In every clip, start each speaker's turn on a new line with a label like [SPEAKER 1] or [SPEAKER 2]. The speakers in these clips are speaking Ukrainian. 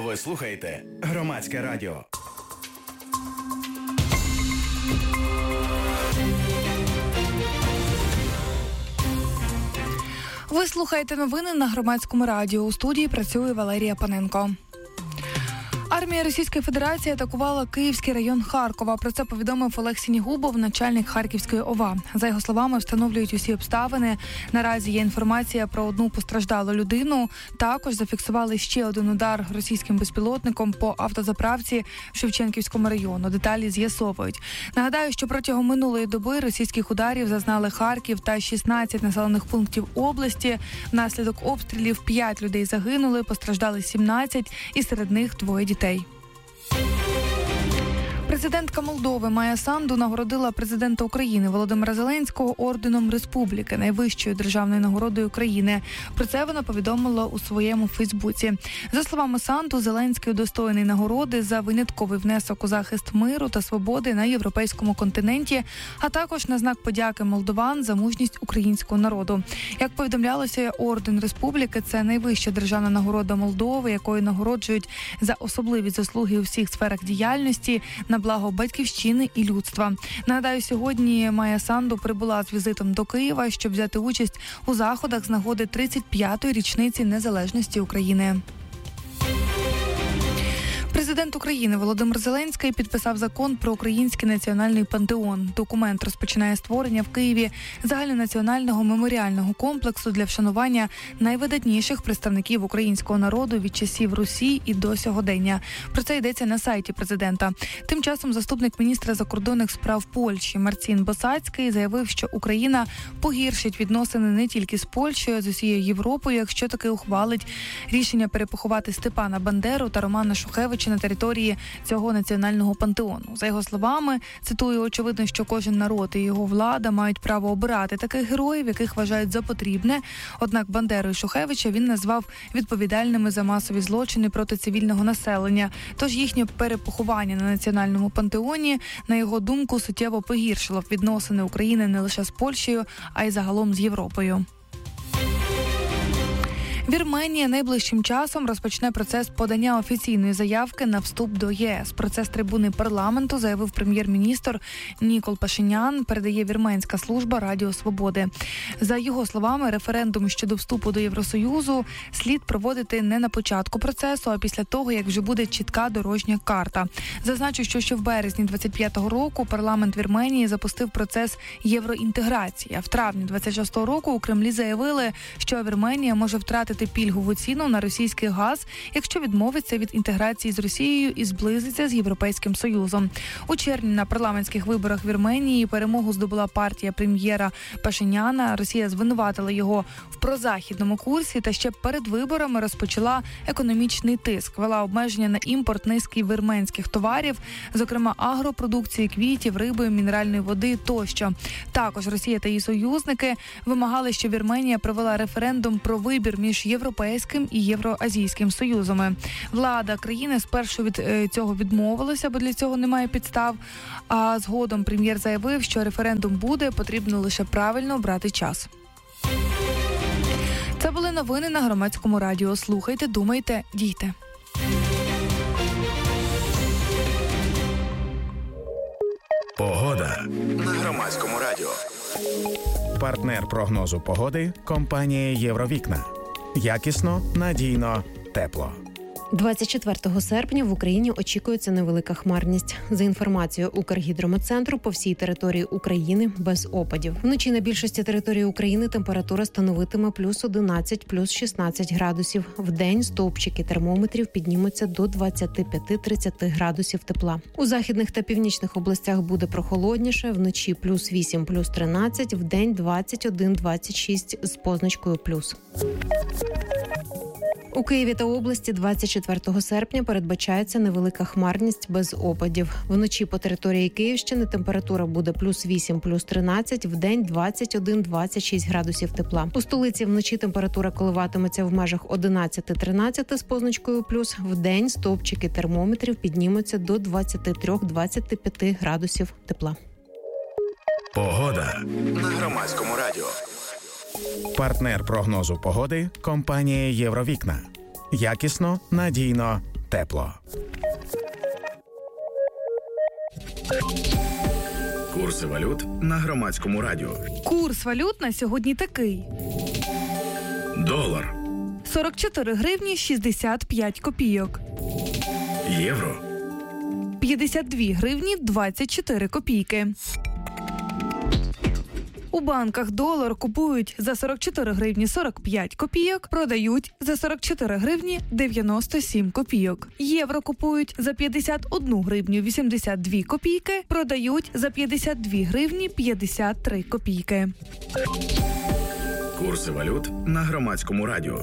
[SPEAKER 1] Ви слухаєте Громадське радіо.
[SPEAKER 2] Ви слухаєте новини на Громадському радіо. У студії працює Валерія Паненко. Армія Російської Федерації атакувала Київський район Харкова. Про це повідомив Олег Сінігубов, начальник Харківської ОВА. За його словами, встановлюють усі обставини. Наразі є інформація про одну постраждалу людину. Також зафіксували ще один удар російським безпілотником по автозаправці в Шевченківському району. Деталі з'ясовують. Нагадаю, що протягом минулої доби російських ударів зазнали Харків та 16 населених пунктів області. Внаслідок обстрілів 5 людей загинули, постраждали 17, і серед них 2 дітей. Президентка Молдови Майя Санду нагородила президента України Володимира Зеленського орденом Республіки, найвищою державною нагородою країни. Про це вона повідомила у своєму Фейсбуці. За словами Санду, Зеленський удостоєний нагороди за винятковий внесок у захист миру та свободи на європейському континенті, а також на знак подяки молдован за мужність українського народу. Як повідомлялося, орден Республіки – це найвища державна нагорода Молдови, якою нагороджують за особливі заслуги у всіх сферах діяльності на благо батьківщини і людства. Нагадаю, сьогодні Майя Санду прибула з візитом до Києва, щоб взяти участь у заходах з нагоди 35-ї річниці незалежності України. Президент України Володимир Зеленський підписав закон про Український національний пантеон. Документ розпочинає створення в Києві загальнонаціонального меморіального комплексу для вшанування найвидатніших представників українського народу від часів Русі і до сьогодення. Про це йдеться на сайті президента. Тим часом заступник міністра закордонних справ Польщі Марцін Босацький заявив, що Україна погіршить відносини не тільки з Польщею, а з усією Європою, якщо таки ухвалить рішення перепоховати Степана Бандеру та Романа Шухевича на території цього національного пантеону. За його словами, цитую, очевидно, що кожен народ і його влада мають право обирати таких героїв, яких вважають за потрібне. Однак Бандеру і Шухевича він назвав відповідальними за масові злочини проти цивільного населення. Тож їхнє перепоховання на національному пантеоні, на його думку, суттєво погіршило відносини України не лише з Польщею, а й загалом з Європою. Вірменія найближчим часом розпочне процес подання офіційної заявки на вступ до ЄС. Про це з трибуни парламенту заявив прем'єр-міністр Нікол Пашинян, передає вірменська служба Радіо Свободи. За його словами, референдум щодо вступу до Євросоюзу слід проводити не на початку процесу, а після того, як вже буде чітка дорожня карта. Зазначу, що ще в березні 25-го року парламент Вірменії запустив процес євроінтеграції. А в травні 26-го року у Кремлі заявили, що Вірменія може втратити пільгову ціну на російський газ, якщо відмовиться від інтеграції з Росією і зблизиться з Європейським Союзом. У червні на парламентських виборах Вірменії перемогу здобула партія прем'єра Пашиняна. Росія звинуватила його в прозахідному курсі та ще перед виборами розпочала економічний тиск, ввела обмеження на імпорт низки вірменських товарів, зокрема агропродукції, квітів, риби, мінеральної води тощо. Також Росія та її союзники вимагали, щоб Вірменія провела референдум про вибір між Європейським і Євроазійським союзами. Влада країни спершу від цього відмовилася, бо для цього немає підстав. А згодом прем'єр заявив, що референдум буде, потрібно лише правильно обрати час. Це були новини на Громадському радіо. Слухайте, думайте, дійте.
[SPEAKER 1] Погода на Громадському радіо.
[SPEAKER 3] Партнер прогнозу погоди – компанія «Євровікна». Якісно, надійно, тепло.
[SPEAKER 4] 24 серпня в Україні очікується невелика хмарність. За інформацією Укргідрометцентру, по всій території України без опадів. Вночі на більшості території України температура становитиме плюс 11, плюс 16 градусів. Вдень стовпчики термометрів піднімуться до 25-30 градусів тепла. У західних та північних областях буде прохолодніше. Вночі плюс 8, плюс 13, вдень 21-26 з позначкою плюс. У Києві та області 24 серпня передбачається невелика хмарність без опадів. Вночі по території Київщини температура буде плюс 8, плюс 13, вдень 21-26 градусів тепла. У столиці вночі температура коливатиметься в межах 11-13 з позначкою плюс, вдень стовпчики термометрів піднімуться до 23-25 градусів тепла.
[SPEAKER 1] Погода на Громадському радіо.
[SPEAKER 3] Партнер прогнозу погоди – компанія «Євровікна». Якісно, надійно, тепло.
[SPEAKER 1] Курси валют на Громадському радіо.
[SPEAKER 2] Курс валют на сьогодні такий.
[SPEAKER 1] Долар.
[SPEAKER 2] 44 гривні 65 копійок.
[SPEAKER 1] Євро.
[SPEAKER 2] 52 гривні 24 копійки. У банках долар купують за 44 гривні 45 копійок, продають за 44 гривні 97 копійок. Євро купують за 51 гривню 82 копійки, продають за 52 гривні 53 копійки.
[SPEAKER 1] Курси валют на Громадському радіо.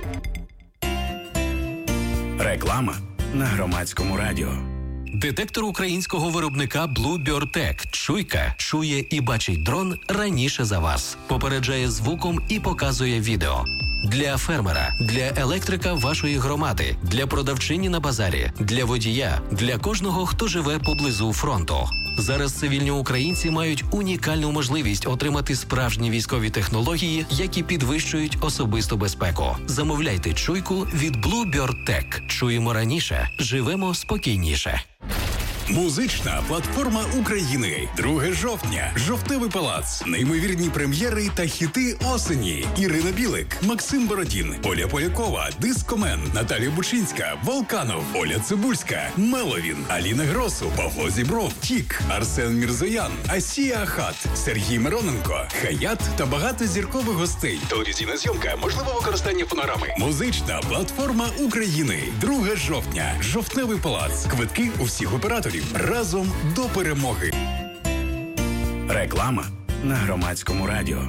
[SPEAKER 1] Реклама на Громадському радіо.
[SPEAKER 5] Детектор українського виробника Bluebird Tech «Чуйка» чує і бачить дрон раніше за вас. Попереджає звуком і показує відео. Для фермера, для електрика вашої громади, для продавчині на базарі, для водія, для кожного, хто живе поблизу фронту. Зараз цивільні українці мають унікальну можливість отримати справжні військові технології, які підвищують особисту безпеку. Замовляйте «Чуйку» від Bluebird Tech. Чуємо раніше, живемо спокійніше.
[SPEAKER 6] Музична платформа України. 2 жовтня. Жовтневий палац. Неймовірні прем'єри та хіти осені. Ірина Білик, Максим Бородін, Оля Полякова, Дискомен, Наталія Бучинська, Волканов, Оля Цибульська, Меловін, Аліна Гросу, Павло Зібров, Тік, Арсен Мірзоян, Асія Ахат, Сергій Мироненко, Хаят та багато зіркових гостей. Телевізійна зйомка, можливе використання фонограми. Музична платформа України. 2 жовтня. Жовтневий палац. Квитки у всіх операторів. Разом до перемоги.
[SPEAKER 1] Реклама на Громадському радіо.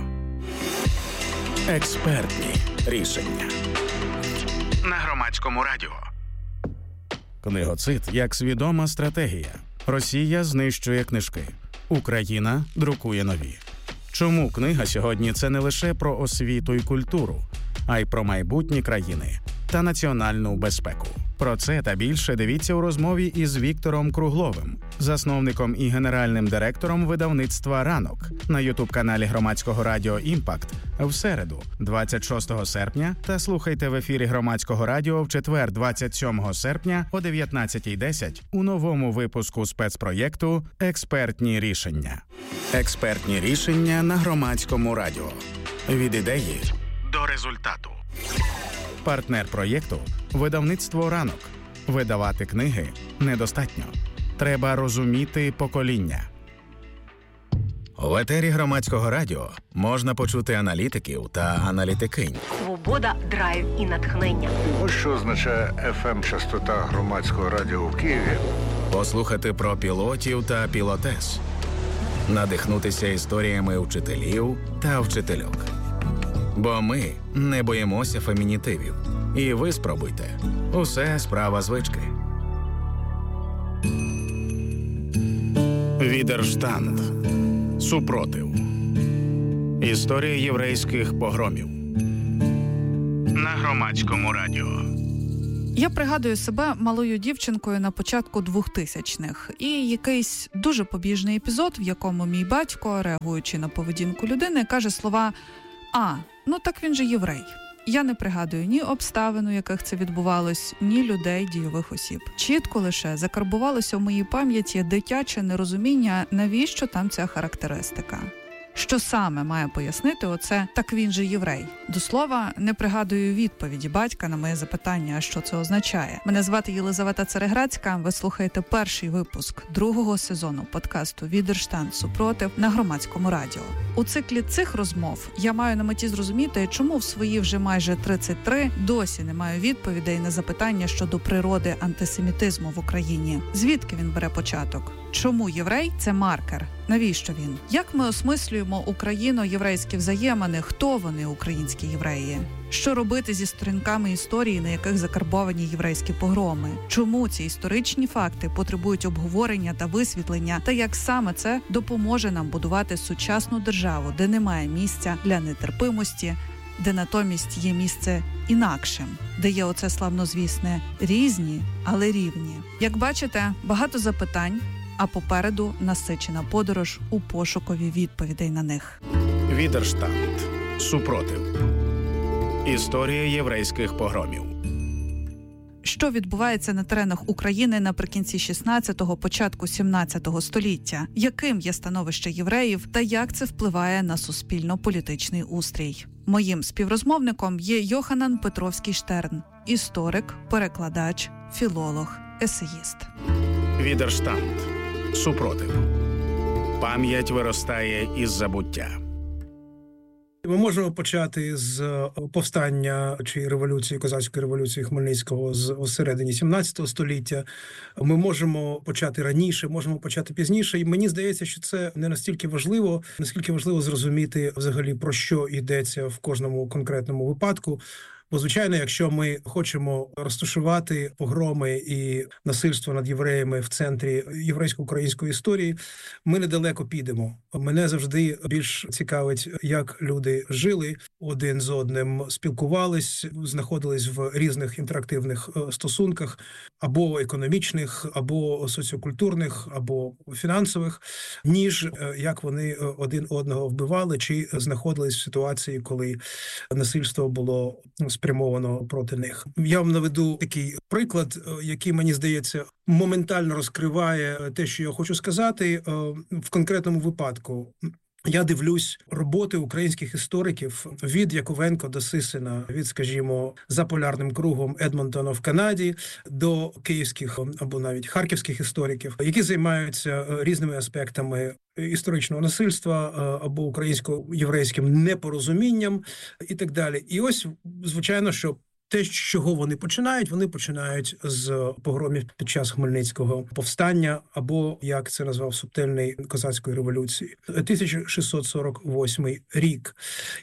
[SPEAKER 3] Експертні рішення.
[SPEAKER 1] На Громадському радіо.
[SPEAKER 3] Книгоцид як свідома стратегія. Росія знищує книжки. Україна друкує нові. Чому книга сьогодні – це не лише про освіту і культуру, а й про майбутні країни та національну безпеку. Про це та більше дивіться у розмові із Віктором Кругловим, засновником і генеральним директором видавництва «Ранок» на ютуб-каналі Громадського радіо «Імпакт» в середу, 26 серпня, та слухайте в ефірі Громадського радіо в четвер, 27 серпня о 19:10 у новому випуску спецпроєкту «Експертні рішення».
[SPEAKER 1] Експертні рішення на Громадському радіо. Від ідеї до результату.
[SPEAKER 3] Партнер проєкту – видавництво «Ранок». Видавати книги недостатньо. Треба розуміти покоління.
[SPEAKER 1] В етері Громадського радіо можна почути аналітиків та аналітикинь.
[SPEAKER 7] Свобода, драйв і натхнення.
[SPEAKER 8] Ось що означає FM-частота Громадського радіо в Києві.
[SPEAKER 1] Послухати про пілотів та пілотес. Надихнутися історіями вчителів та вчительок. Бо ми не боїмося фемінітивів. І ви спробуйте. Усе справа звички.
[SPEAKER 3] Відерштанд. Супротив. Історія єврейських погромів.
[SPEAKER 1] На Громадському радіо.
[SPEAKER 2] Я пригадую себе малою дівчинкою на початку 2000-х. І якийсь дуже побіжний епізод, в якому мій батько, реагуючи на поведінку людини, каже слова «ну так він же єврей». Я не пригадую ні обставин, у яких це відбувалось, ні людей, дійових осіб. Чітко лише закарбувалося в моїй пам'яті дитяче нерозуміння, навіщо там ця характеристика. Що саме має пояснити оце «так він же єврей». До слова, не пригадую відповіді батька на моє запитання, а що це означає. Мене звати Єлизавета Цереграцька, ви слухаєте перший випуск 2-го сезону подкасту «Відерштанд. Супротив» на Громадському радіо. У циклі цих розмов я маю на меті зрозуміти, чому в свої вже майже 33 досі не маю відповідей на запитання щодо природи антисемітизму в Україні. Звідки він бере початок? Чому єврей – це маркер? Навіщо він? Як ми осмислюємо україно-єврейські взаємини? Хто вони, українські євреї? Що робити зі сторінками історії, на яких закарбовані єврейські погроми? Чому ці історичні факти потребують обговорення та висвітлення? Та як саме це допоможе нам будувати сучасну державу, де немає місця для нетерпимості, де натомість є місце інакшим, де є оце славнозвісне «різні, але рівні». Як бачите, багато запитань, а попереду насичена подорож у пошукові відповідей на них.
[SPEAKER 3] Відерштанд. Супротив. Історія єврейських погромів.
[SPEAKER 9] Що відбувається на теренах України наприкінці 16-го, початку 17-го століття? Яким є становище євреїв та як це впливає на суспільно-політичний устрій? Моїм співрозмовником є Йоханан Петровський-Штерн, історик, перекладач, філолог, есеїст.
[SPEAKER 3] Відерштанд. Супротив. Пам'ять виростає із забуття.
[SPEAKER 10] Ми можемо почати з повстання чи революції, козацької революції Хмельницького з середині 17 століття. Ми можемо почати раніше, можемо почати пізніше. І мені здається, що це не настільки важливо, наскільки важливо зрозуміти взагалі, про що йдеться в кожному конкретному випадку. Бо, звичайно, якщо ми хочемо розташувати погроми і насильство над євреями в центрі єврейсько-української історії, ми недалеко підемо. Мене завжди більш цікавить, як люди жили один з одним, спілкувались, знаходились в різних інтерактивних стосунках, або економічних, або соціокультурних, або фінансових, ніж як вони один одного вбивали, чи знаходились в ситуації, коли насильство було спрямовано проти них. Я вам наведу такий приклад, який, мені здається, моментально розкриває те, що я хочу сказати. В конкретному випадку я дивлюсь роботи українських істориків від Яковенко до Сисина, від, скажімо, за полярним кругом Едмонтона в Канаді до київських або навіть харківських істориків, які займаються різними аспектами історичного насильства або українсько-єврейським непорозумінням і так далі. І ось, звичайно, що те, з чого вони починають з погромів під час Хмельницького повстання, або, як це назвав Субтельний, козацької революції, 1648 рік.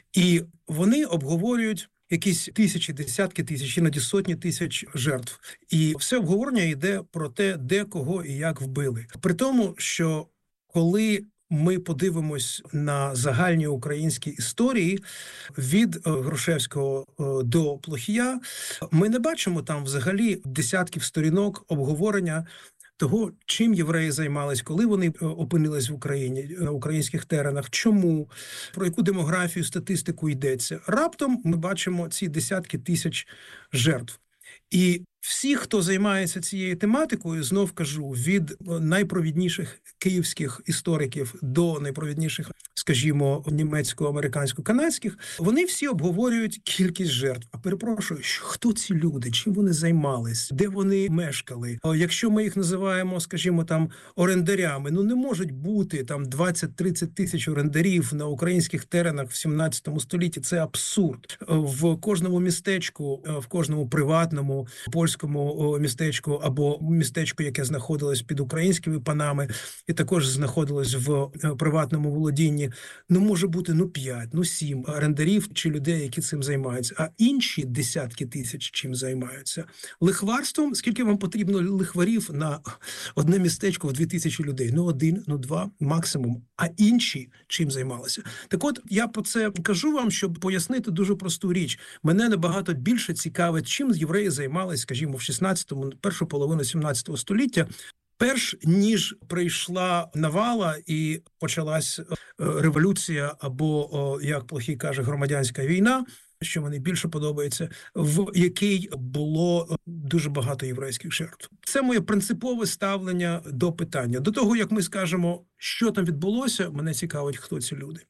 [SPEAKER 10] І вони обговорюють якісь тисячі, десятки тисяч, іноді сотні тисяч жертв. І все обговорення йде про те, де, кого і як вбили. При тому, що коли ми подивимось на загальні українські історії від Грушевського до Плохія, ми не бачимо там взагалі десятків сторінок обговорення того, чим євреї займались, коли вони опинились в Україні, на українських теренах, чому, про яку демографію, статистику йдеться. Раптом ми бачимо ці десятки тисяч жертв. І всі, хто займається цією тематикою, знов кажу, від найпровідніших київських істориків до найпровідніших, скажімо, німецько-американсько-канадських, вони всі обговорюють кількість жертв. А перепрошую, хто ці люди, чим вони займались, де вони мешкали? Якщо ми їх називаємо, скажімо, там орендарями, не можуть бути там 20-30 тисяч орендарів на українських теренах в 17 столітті. Це абсурд. В кожному містечку, в кожному приватному польському містечку або містечку, яке знаходилось під українськими панами і також знаходилось в приватному володінні, може бути 5, 7 орендарів чи людей, які цим займаються. А інші десятки тисяч чим займаються? Лихварством? Скільки вам потрібно лихварів на одне містечко в 2000 людей? 1, 2 максимум. А інші чим займалися? Так от, я про це кажу вам, щоб пояснити дуже просту річ. Мене набагато більше цікавить, чим євреї займалися, скажімо, в 16-му, першу половину 17 століття, перш ніж прийшла навала і почалась революція або, як Плохій каже, громадянська війна, що мені більше подобається, в якій було дуже багато єврейських жертв. Це моє принципове ставлення до питання. До того, як ми скажемо, що там відбулося, мене цікавить, хто ці люди.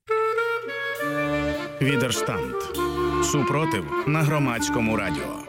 [SPEAKER 3] Відерштанд. Супротив на Громадському радіо.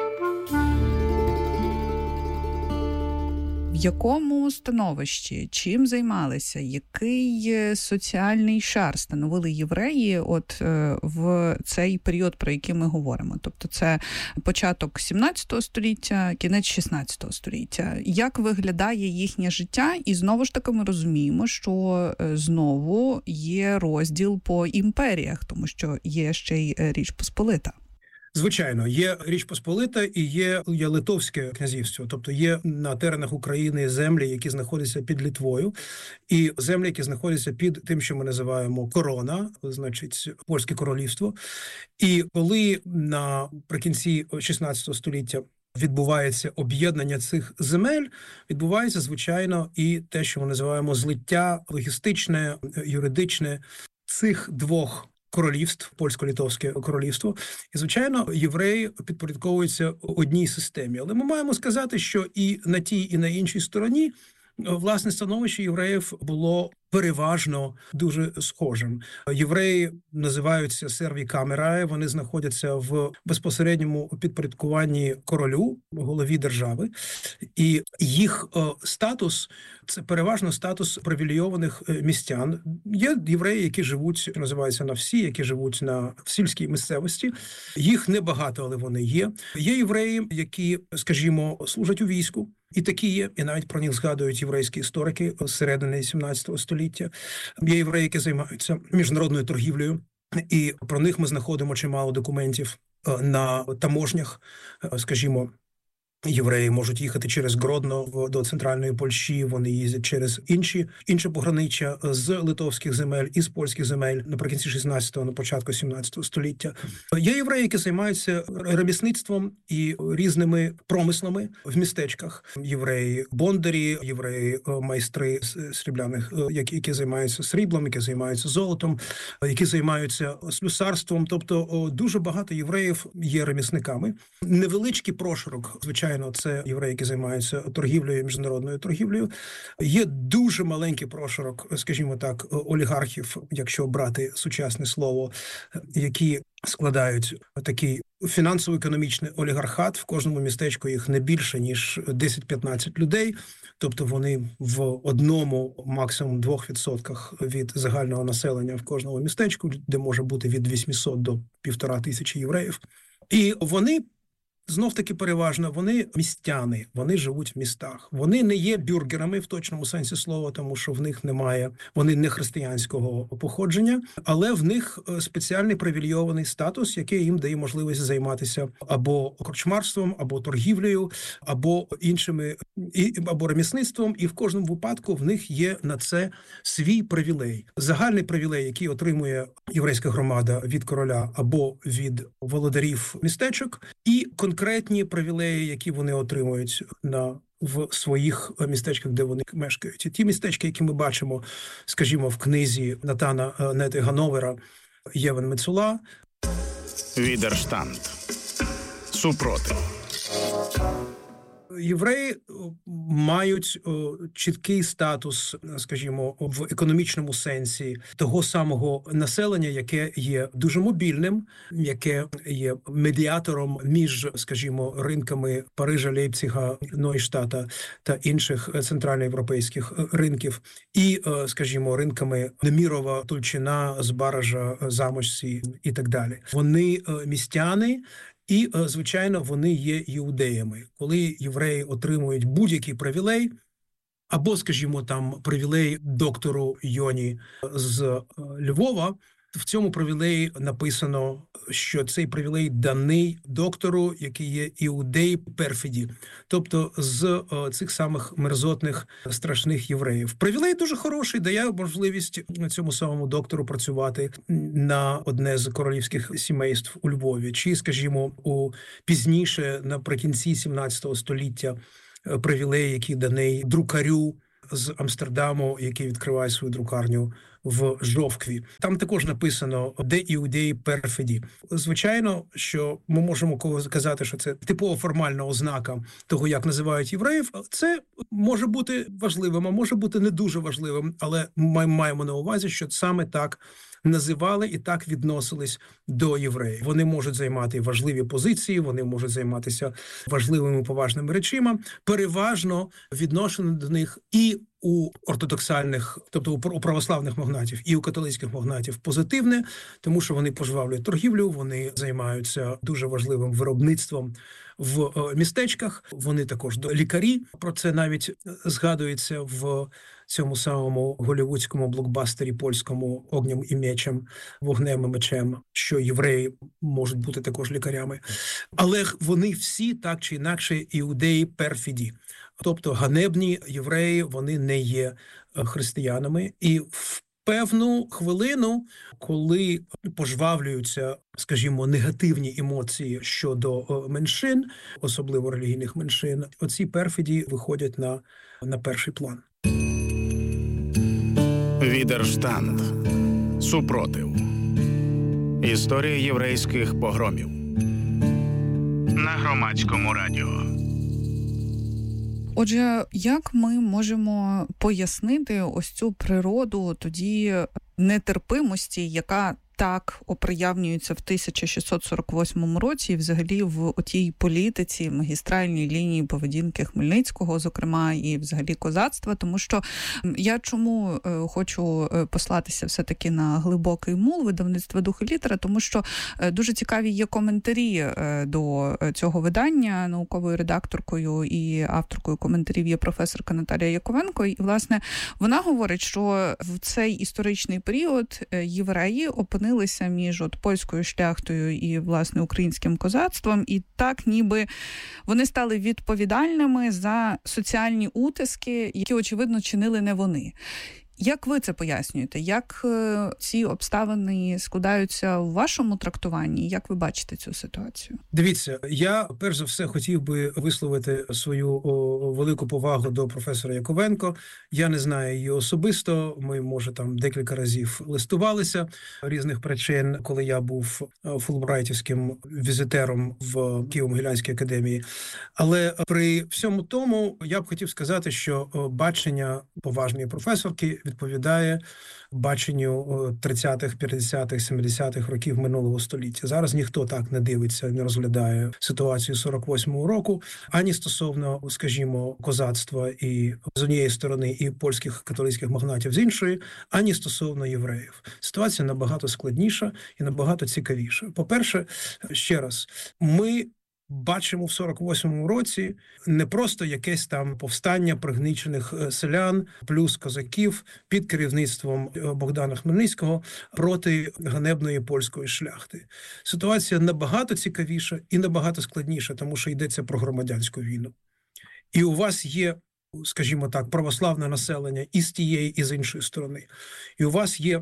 [SPEAKER 9] В якому становищі, чим займалися, який соціальний шар становили євреї в цей період, про який ми говоримо? Тобто це початок 17 століття, кінець 16 століття. Як виглядає їхнє життя? І знову ж таки ми розуміємо, що знову є розділ по імперіях, тому що є ще й Річ Посполита.
[SPEAKER 10] Звичайно, є Річ Посполита і є Литовське князівство. Тобто є на теренах України землі, які знаходяться під Литвою, і землі, які знаходяться під тим, що ми називаємо корона, значить, Польське королівство. І коли наприкінці 16 століття відбувається об'єднання цих земель, відбувається, звичайно, і те, що ми називаємо злиття логістичне, юридичне цих двох королівств, польсько-литовське королівство. І, звичайно, євреї підпорядковуються одній системі. Але ми маємо сказати, що і на тій, і на іншій стороні власне становище євреїв було переважно дуже схожим. Євреї називаються серві камераe, вони знаходяться в безпосередньому підпорядкуванні королю, голові держави, і їх статус – це переважно статус привілейованих містян. Є євреї, які живуть, що називається на всі, які живуть в сільській місцевості. Їх небагато, але вони є. Є євреї, які, скажімо, служать у війську. І такі є, і навіть про них згадують єврейські історики з середини 17 століття. Є євреї, які займаються міжнародною торгівлею, і про них ми знаходимо чимало документів на таможнях, скажімо, євреї можуть їхати через Гродно до центральної Польщі, вони їздять через інше пограниччя з литовських земель і з польських земель наприкінці 16-го, на початку 17 століття. Є євреї, які займаються ремісництвом і різними промислами в містечках. Євреї бондарі, євреї майстри срібляних, які займаються сріблом, які займаються золотом, які займаються слюсарством. Тобто дуже багато євреїв є ремісниками. Невеличкий прошарок, звичайно, це євреї, які займаються торгівлею, міжнародною торгівлею. Є дуже маленький прошарок, скажімо так, олігархів, якщо брати сучасне слово, які складають такий фінансово-економічний олігархат. В кожному містечку їх не більше, ніж 10-15 людей. Тобто вони в 1, максимум 2% від загального населення в кожному містечку, де може бути від 800 до 1500 євреїв. І вони знов-таки переважно, вони містяни, вони живуть в містах. Вони не є бюргерами в точному сенсі слова, тому що в них немає, вони не християнського походження, але в них спеціальний привілейований статус, який їм дає можливість займатися або корчмарством, або торгівлею, або іншими, або ремісництвом, і в кожному випадку в них є на це свій привілей. Загальний привілей, який отримує єврейська громада від короля або від володарів містечок, і конкретні привілеї, які вони отримують в своїх містечках, де вони мешкають. І ті містечки, які ми бачимо, скажімо, в книзі Натана Нети Гановера «Євен Мецула».
[SPEAKER 3] Відерштанд. Супротив.
[SPEAKER 10] Євреї мають чіткий статус, скажімо, в економічному сенсі того самого населення, яке є дуже мобільним, яке є медіатором між, скажімо, ринками Парижа, Лейпцига, Нойштата та інших центральноєвропейських ринків і, скажімо, ринками Немірова, Тульчина, Збаража, Замочці і так далі. Вони містяни, і, звичайно, вони є іудеями. Коли євреї отримують будь-який привілей, або, скажімо, там привілей доктору Йоні з Львова, в цьому привілеї написано, що цей привілей даний доктору, який є іудей перфіді, тобто з цих самих мерзотних, страшних євреїв. Привілей дуже хороший, дає можливість цьому самому доктору працювати на одне з королівських сімейств у Львові. Чи, скажімо, пізніше, наприкінці 17 століття, привілей, який даний друкарю з Амстердаму, який відкриває свою друкарню в Жовкві. Там також написано «де іудеї перфіді». Звичайно, що ми можемо казати, що це типова формальна ознака того, як називають євреїв. Це може бути важливим, а може бути не дуже важливим, але ми маємо на увазі, що саме так називали і так відносились до євреїв. Вони можуть займати важливі позиції, вони можуть займатися важливими поважними речима. Переважно відношення до них і у ортодоксальних, тобто у православних магнатів, і у католицьких магнатів позитивне, тому що вони пожвавлюють торгівлю, вони займаються дуже важливим виробництвом в містечках, вони також лікарі. Про це навіть згадується в цьому самому голлівудському блокбастері польському «Огнем і мечем», «Вогнем і мечем», що євреї можуть бути також лікарями. Але вони всі, так чи інакше, іудеї перфіді. Тобто ганебні євреї, вони не є християнами. І в певну хвилину, коли пожвавлюються, скажімо, негативні емоції щодо меншин, особливо релігійних меншин, оці перфіді виходять на перший план.
[SPEAKER 3] Відерштанд. Супротив. Історія єврейських погромів на Громадському радіо.
[SPEAKER 9] Отже, як ми можемо пояснити ось цю природу тоді нетерпимості, яка так оприявнюється в 1648 році, і взагалі в отій політиці, магістральній лінії поведінки Хмельницького, зокрема, і взагалі козацтва, тому що я чому хочу послатися все-таки на глибокий мул видавництва «Дух і літера», тому що дуже цікаві є коментарі до цього видання. Науковою редакторкою і авторкою коментарів є професорка Наталія Яковенко, і, власне, вона говорить, що в цей історичний період євреї опинилися між польською шляхтою і, власне, українським козацтвом, і так ніби вони стали відповідальними за соціальні утиски, які, очевидно, чинили не вони. Як ви це пояснюєте? Як ці обставини складаються у вашому трактуванні? Як ви бачите цю ситуацію?
[SPEAKER 10] Дивіться, я перш за все хотів би висловити свою велику повагу до професора Яковенко. Я не знаю її особисто. Ми, може, там декілька разів листувалися різних причин, коли я був фулбрайтівським візитером в Києво-Могилянській академії. Але при всьому тому я б хотів сказати, що бачення поважної професорки відповідає баченню 30-х, 50-х, 70-х років минулого століття. Зараз ніхто так не дивиться, не розглядає ситуацію 48-го року, ані стосовно, скажімо, козацтва і з однієї сторони і польських католицьких магнатів з іншої, ані стосовно євреїв. Ситуація набагато складніша і набагато цікавіша. По-перше, ще раз, ми бачимо в 48-му році не просто якесь там повстання пригнічених селян плюс козаків під керівництвом Богдана Хмельницького проти ганебної польської шляхти. Ситуація набагато цікавіша і набагато складніша, тому що йдеться про громадянську війну. І у вас є, скажімо так, православне населення і з тієї, і з іншої сторони. І у вас є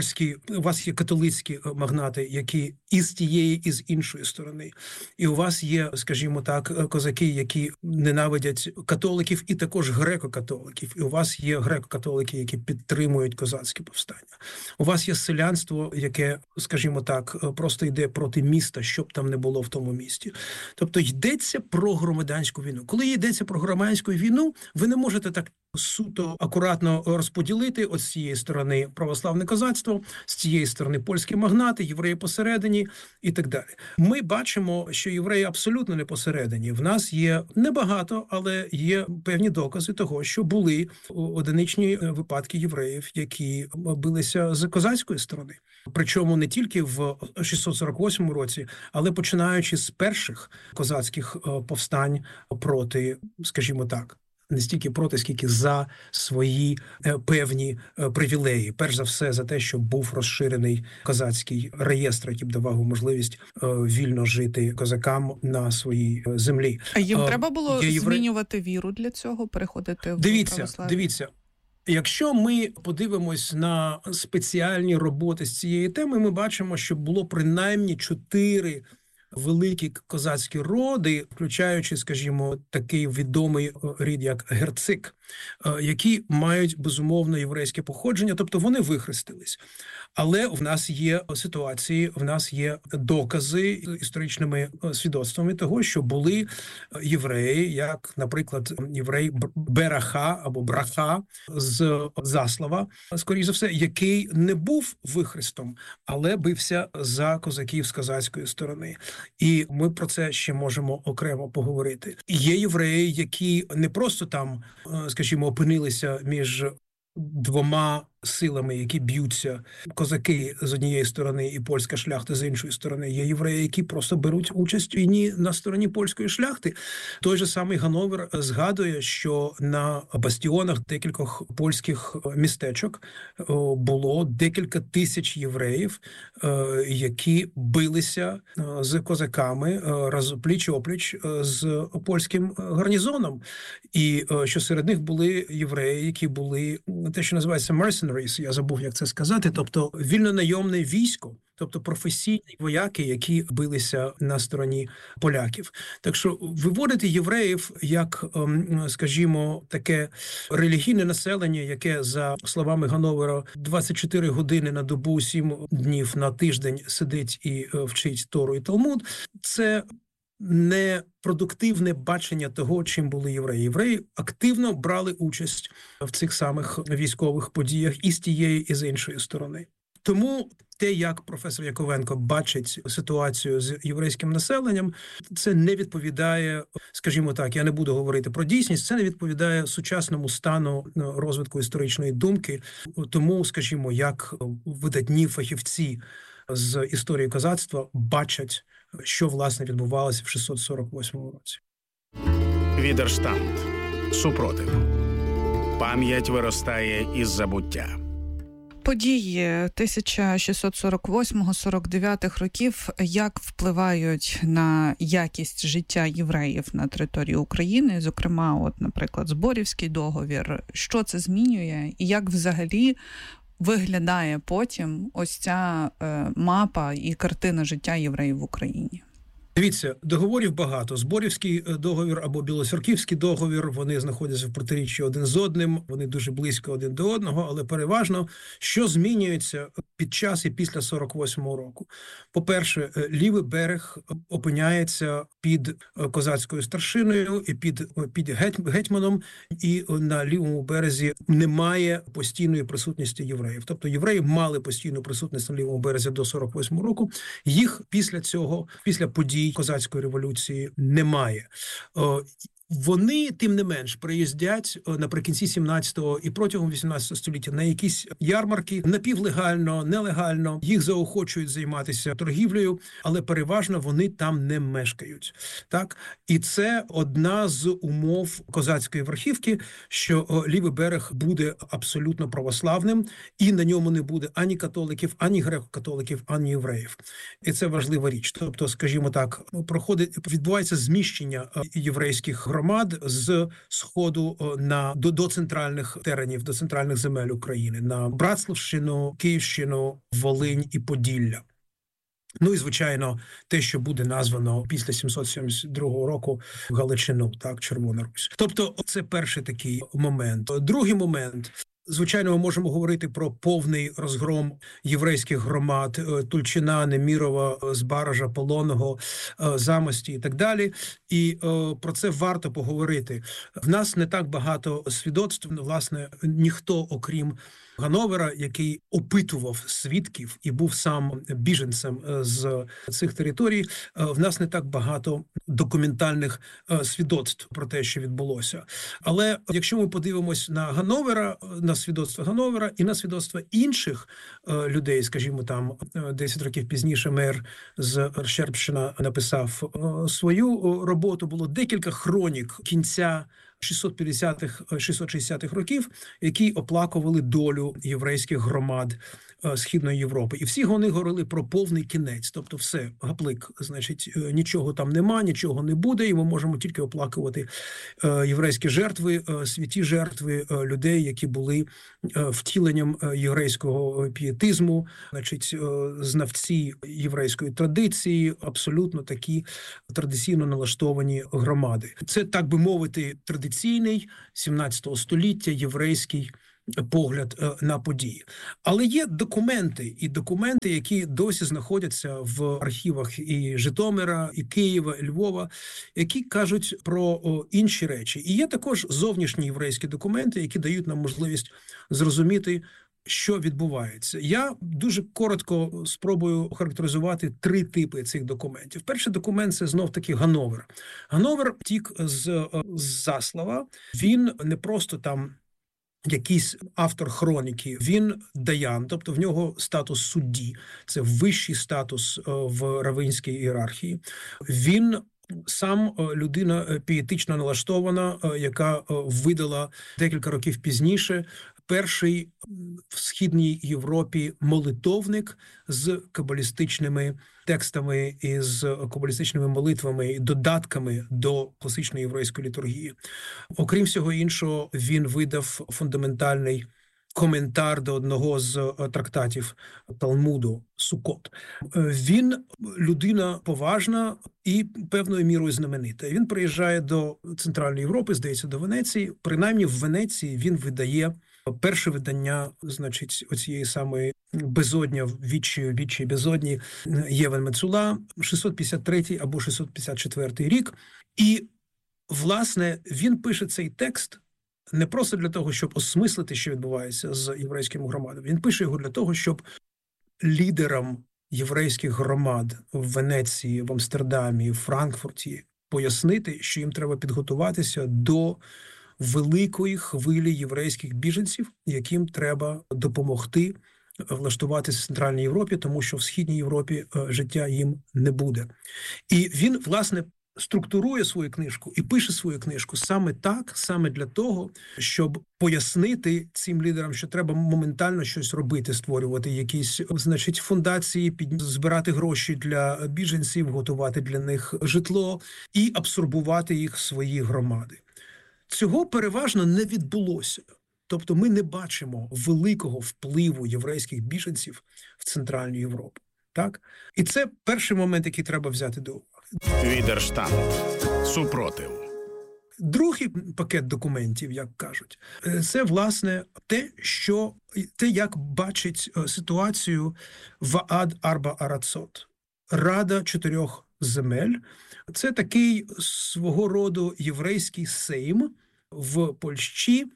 [SPEAKER 10] католицькі магнати, які і з тієї, і з іншої сторони. І у вас є, скажімо так, козаки, які ненавидять католиків і також греко-католиків. І у вас є греко-католики, які підтримують козацьке повстання. У вас є селянство, яке, скажімо так, просто йде проти міста, щоб там не було в тому місті. Тобто йдеться про громадянську війну. Коли йдеться про громадянську війну, ви не можете так суто акуратно розподілити от з цієї сторони православне козацтво, з цієї сторони польські магнати, євреї посередині і так далі. Ми бачимо, що євреї абсолютно не посередині. В нас є небагато, але є певні докази того, що були одиничні випадки євреїв, які билися з козацької сторони. Причому не тільки в 648 році, але починаючи з перших козацьких повстань проти, скажімо так, не стільки проти, скільки за свої певні привілеї. Перш за все, за те, що був розширений козацький реєстр, який б давав можливість вільно жити козакам на своїй землі.
[SPEAKER 9] А їм треба було змінювати віру для цього, переходити в православ'я?
[SPEAKER 10] Дивіться. Якщо ми подивимось на спеціальні роботи з цієї теми, ми бачимо, що було принаймні 4 великі козацькі роди, включаючи, скажімо, такий відомий рід, як Герцик, які мають, безумовно, єврейське походження, тобто вони вихрестились. Але в нас є ситуації, в нас є докази історичними свідоцтвами того, що були євреї, як, наприклад, єврей Бераха або Браха з Заслава, скоріш за все, який не був вихрестом, але бився за козаків з козацької сторони. І ми про це ще можемо окремо поговорити. Є євреї, які не просто там, скажімо, опинилися між двома силами, які б'ються, козаки з однієї сторони і польська шляхта з іншої сторони. Є євреї, які просто беруть участь у війні на стороні польської шляхти. Той же самий Гановер згадує, що на бастіонах декількох польських містечок було декілька тисяч євреїв, які билися з козаками пліч-опліч з польським гарнізоном. І що серед них були євреї, які були те, що називається mercenaries, mercenaries, я забув, як це сказати, тобто вільнонайомне військо, тобто професійні вояки, які билися на стороні поляків. Так що виводити євреїв як, скажімо, таке релігійне населення, яке, за словами Гановера, 24 години на добу, 7 днів на тиждень сидить і вчить Тору і Талмуд, це непродуктивне бачення того, чим були євреї. Євреї активно брали участь в цих самих військових подіях і з тієї, і з іншої сторони. Тому те, як професор Яковенко бачить ситуацію з єврейським населенням, це не відповідає, скажімо так, я не буду говорити про дійсність, це не відповідає сучасному стану розвитку історичної думки. Тому, скажімо, як видатні фахівці з історії козацтва бачать, що, власне, відбувалося в 648 році.
[SPEAKER 3] Відерштанд. Супротив. Пам'ять виростає із забуття.
[SPEAKER 9] Події 1648-49 років як впливають на якість життя євреїв на території України, зокрема, от, наприклад, Зборівський договір. Що це змінює і як взагалі виглядає потім ось ця мапа і картина життя євреїв в Україні?
[SPEAKER 10] Дивіться, договорів багато. Зборівський договір або Білоцерківський договір, вони знаходяться в протиріччі один з одним, вони дуже близько один до одного, але переважно, що змінюється під час і після 48-го року. По-перше, лівий берег опиняється під козацькою старшиною і під гетьманом, і на лівому березі немає постійної присутності євреїв. Тобто євреї мали постійну присутність на лівому березі до 48-го року, їх після цього, після подій козацької революції немає. Вони, тим не менш, приїздять наприкінці 17-го і протягом 18 століття на якісь ярмарки, напівлегально, нелегально, їх заохочують займатися торгівлею, але переважно вони там не мешкають. Так? І це одна з умов козацької верхівки, що лівий берег буде абсолютно православним, і на ньому не буде ані католиків, ані греко-католиків, ані євреїв. І це важлива річ. Тобто, скажімо так, відбувається зміщення єврейських громад з сходу до центральних теренів, до центральних земель України, на Братславщину, Київщину, Волинь і Поділля. Ну і, звичайно, те, що буде названо після 772 року Галичину, так, Червона Русь. Тобто, це перший такий момент. Другий момент. Звичайно, ми можемо говорити про повний розгром єврейських громад Тульчина, Немірова, Збаража, Полонного, Замості і так далі. І про це варто поговорити. В нас не так багато свідоцтв, власне, ніхто, окрім Гановера, який опитував свідків і був сам біженцем з цих територій, в нас не так багато документальних свідоцтв про те, що відбулося. Але якщо ми подивимось на Гановера, на свідоцтва Гановера і на свідоцтва інших людей, скажімо, там 10 років пізніше мер з Щербщина написав свою роботу, було декілька хронік кінця 650-660-х років, які оплакували долю єврейських громад Східної Європи. І всі вони говорили про повний кінець. Тобто все, гаплик, значить, нічого там нема, нічого не буде, і ми можемо тільки оплакувати єврейські жертви, святі жертви людей, які були втіленням єврейського пієтизму, значить, знавці єврейської традиції, абсолютно такі традиційно налаштовані громади. Це, так би мовити, традиційний 17 століття єврейський погляд на події. Але є документи, які досі знаходяться в архівах і Житомира, і Києва, і Львова, які кажуть про інші речі. І є також зовнішні єврейські документи, які дають нам можливість зрозуміти, що відбувається. Я дуже коротко спробую охарактеризувати 3 типи цих документів. Перший документ – це знов-таки Гановер. Гановер втік з Заслава. Він не просто там якийсь автор хроніки, він даян, тобто в нього статус судді, це вищий статус в равинській ієрархії. Він сам людина пієтично налаштована, яка видала декілька років пізніше перший в Східній Європі молитовник з кабалістичними текстами і з кабалістичними молитвами і додатками до класичної єврейської літургії. Окрім всього іншого, він видав фундаментальний коментар до одного з трактатів Талмуду Сукот. Він людина поважна і певною мірою знаменита. Він приїжджає до Центральної Європи, здається, до Венеції. Принаймні в Венеції він видає перше видання, значить, оцієї самої безодня, відчі безодні Євен Мецула, 653 або 654 рік. І, власне, він пише цей текст не просто для того, щоб осмислити, що відбувається з єврейськими громадами. Він пише його для того, щоб лідерам єврейських громад в Венеції, в Амстердамі, в Франкфурті пояснити, що їм треба підготуватися до великої хвилі єврейських біженців, яким треба допомогти влаштуватися в Центральній Європі, тому що в Східній Європі життя їм не буде. І він, власне, структурує свою книжку і пише свою книжку саме так, саме для того, щоб пояснити цим лідерам, що треба моментально щось робити, створювати якісь, значить, фундації, збирати гроші для біженців, готувати для них житло і абсорбувати їх в свої громади. Цього переважно не відбулося. Тобто ми не бачимо великого впливу єврейських біженців в Центральну Європу. Так? І це перший момент, який треба взяти до уваги.
[SPEAKER 3] Відерштант. Супротив.
[SPEAKER 10] Другий пакет документів, як кажуть, це, власне, те, як бачить ситуацію Ваад Арба Арацот. Рада 4 земель. Це такий свого роду єврейський сейм в Польщі,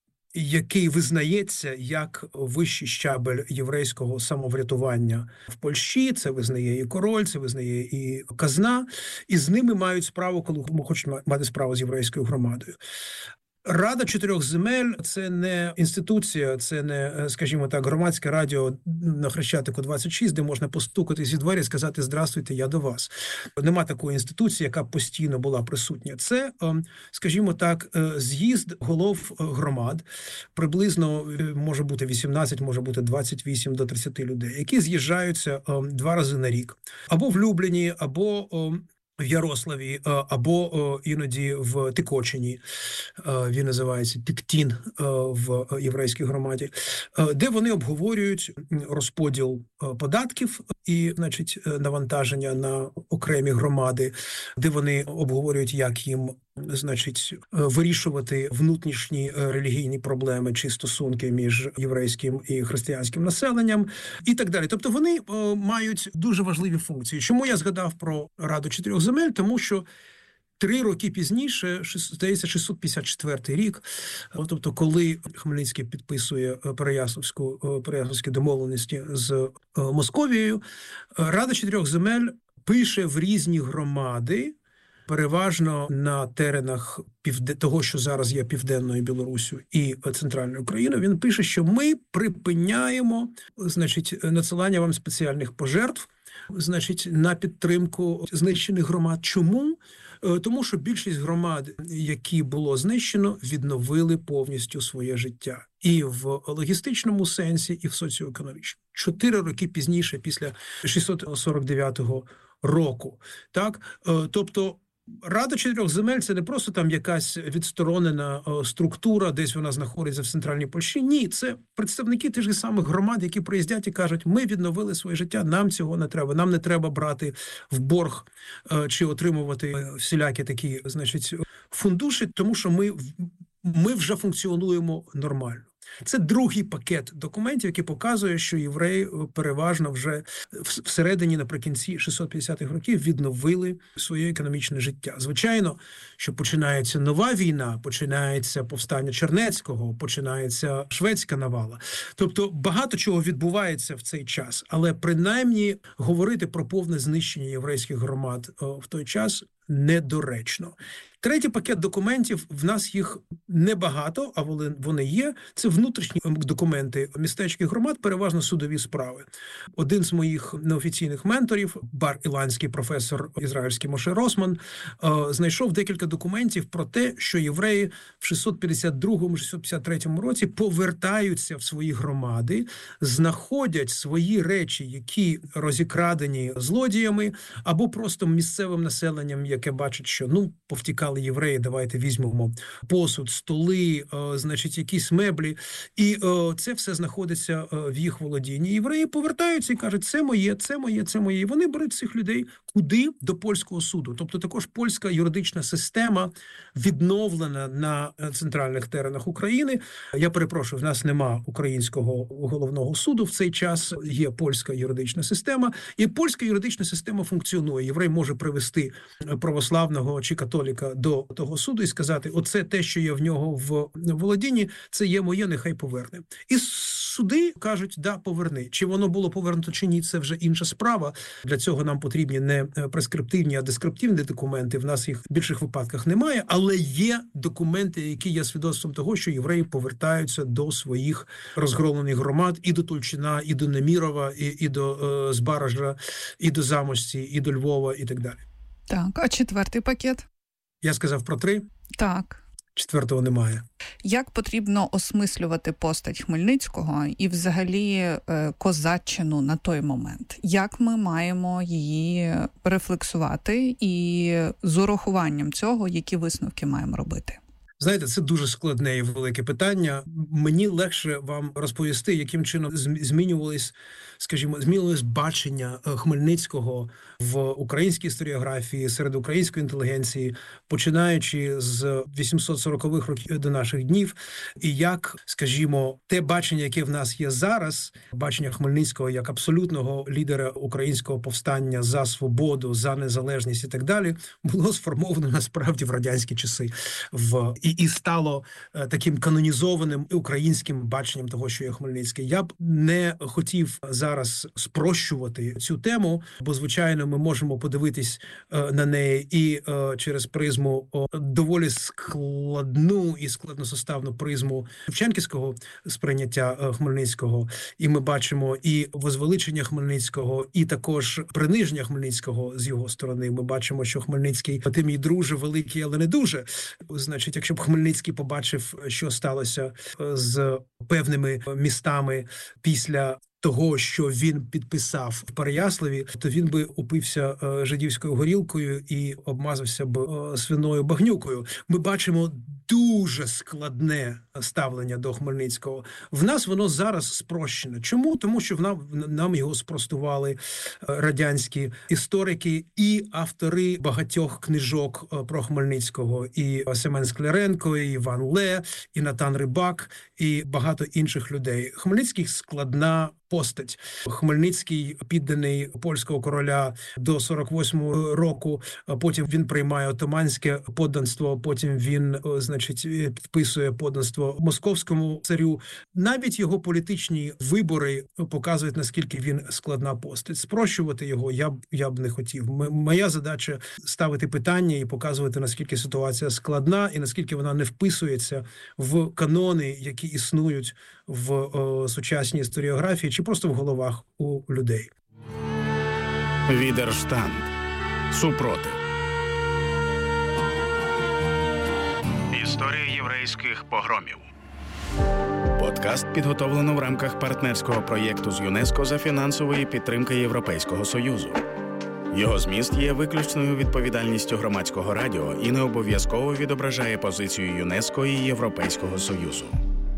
[SPEAKER 10] який визнається як вищий щабель єврейського самоврятування в Польщі. Це визнає і король, це визнає і казна. І з ними мають справу, коли хочуть мати справу з єврейською громадою. Рада 4 земель – це не інституція, це не, скажімо так, громадське радіо на Хрещатику 26, де можна постукати зі двері і сказати «Здравствуйте, я до вас». Нема такої інституції, яка постійно була присутня. Це, скажімо так, з'їзд голов громад, приблизно може бути 18, може бути 28 до 30 людей, які з'їжджаються 2 рази на рік. Або в Любліні, або в Ярославі, або іноді в Тикочині, він називається Тиктін в єврейській громаді, де вони обговорюють розподіл податків і, значить, навантаження на окремі громади, де вони обговорюють, як їм, значить, вирішувати внутрішні релігійні проблеми чи стосунки між єврейським і християнським населенням і так далі. Тобто вони мають дуже важливі функції. Чому я згадав про Раду 4 земель? Тому що 3 роки пізніше, здається, 654 рік, тобто коли Хмельницький підписує Переяславські домовленості з Московією, Рада 4 земель пише в різні громади, переважно на теренах того, що зараз є Південною Білоруссю і Центральною Україною, він пише, що ми припиняємо, значить, надсилання вам спеціальних пожертв, значить, на підтримку знищених громад. Чому? Тому що більшість громад, які було знищено, відновили повністю своє життя. І в логістичному сенсі, і в соціоекономічному. 4 роки пізніше, після 649 року. Так? Тобто, Рада 4 земель – це не просто там якась відсторонена структура, десь вона знаходиться в Центральній Польщі. Ні, це представники тих же самих громад, які приїздять і кажуть, ми відновили своє життя, нам цього не треба. Нам не треба брати в борг чи отримувати всілякі такі, значить, фундуші, тому що ми вже функціонуємо нормально. Це другий пакет документів, який показує, що євреї переважно вже всередині, наприкінці 650-х років відновили своє економічне життя. Звичайно, що починається нова війна, починається повстання Чернецького, починається шведська навала. Тобто багато чого відбувається в цей час, але принаймні говорити про повне знищення єврейських громад в той час недоречно. Третій пакет документів, в нас їх небагато, а вони є. Це внутрішні документи містечких громад, переважно судові справи. Один з моїх неофіційних менторів, бар-іландський професор ізраїльський Моше Росман, знайшов декілька документів про те, що євреї в 652-653 році повертаються в свої громади, знаходять свої речі, які розікрадені злодіями, або просто місцевим населенням, яке бачить, що повтікали сказали євреї, давайте візьмемо посуд, столи, значить, якісь меблі. І це все знаходиться в їх володінні. Євреї повертаються і кажуть, це моє, це моє, це моє. І вони беруть цих людей куди? До польського суду. Тобто також польська юридична система відновлена на центральних теренах України. Я перепрошую, в нас нема українського головного суду в цей час, є польська юридична система, і польська юридична система функціонує. Єврей може привести православного чи католіка до того суду і сказати, оце те, що є в нього в володінні, це є моє, нехай поверне. І суди кажуть, да, поверни. Чи воно було повернуто чи ні, це вже інша справа. Для цього нам потрібні не прескриптивні, а дескриптивні документи. В нас їх в більших випадках немає, але є документи, які є свідоцтвом того, що євреї повертаються до своїх розгромлених громад і до Тульчина, і до Немірова, і до Збаража, і до Замості, і до Львова, і так далі.
[SPEAKER 9] Так, а четвертий пакет?
[SPEAKER 10] Я сказав про 3.
[SPEAKER 9] Так.
[SPEAKER 10] Четвертого немає.
[SPEAKER 9] Як потрібно осмислювати постать Хмельницького і взагалі козаччину на той момент? Як ми маємо її рефлексувати і з урахуванням цього, які висновки маємо робити?
[SPEAKER 10] Знаєте, це дуже складне і велике питання. Мені легше вам розповісти, яким чином змінювалось бачення Хмельницького в українській історіографії, серед української інтелігенції, починаючи з 840-х років до наших днів, і як, скажімо, те бачення, яке в нас є зараз, бачення Хмельницького як абсолютного лідера українського повстання за свободу, за незалежність і так далі, було сформовано насправді в радянські часи і стало таким канонізованим українським баченням того, що є Хмельницький. Я б не хотів зараз спрощувати цю тему, бо, звичайно, ми можемо подивитись на неї і через призму доволі складну і складносоставну призму шевченківського сприйняття Хмельницького. І ми бачимо і возвеличення Хмельницького, і також приниження Хмельницького з його сторони. Ми бачимо, що Хмельницький, ти мій друже, великий, але не дуже. Значить, якщо б Хмельницький побачив, що сталося з певними містами після того, що він підписав в Переяславі, то він би упився жидівською горілкою і обмазався б свиною багнюкою. Ми бачимо дуже складне ставлення до Хмельницького. В нас воно зараз спрощене. Чому? Тому що нам його спростували радянські історики і автори багатьох книжок про Хмельницького. І Семен Скляренко, і Іван Ле, і Натан Рибак, і багато інших людей. Хмельницький складна постать. Хмельницький підданий польського короля до 48-го року, потім він приймає отоманське подданство, потім він, підписує подданство московському царю. Навіть його політичні вибори показують, наскільки він складна постать. Спрощувати його я б не хотів. Моя задача ставити питання і показувати, наскільки ситуація складна і наскільки вона не вписується в канони, які існують в сучасній історіографії чи просто в головах у людей.
[SPEAKER 3] Відерштанд. Супротив. Історія єврейських погромів. Подкаст підготовлено в рамках партнерського проєкту з ЮНЕСКО за фінансової підтримки Європейського Союзу. Його зміст є виключною відповідальністю Громадського радіо і не обов'язково відображає позицію ЮНЕСКО і Європейського Союзу.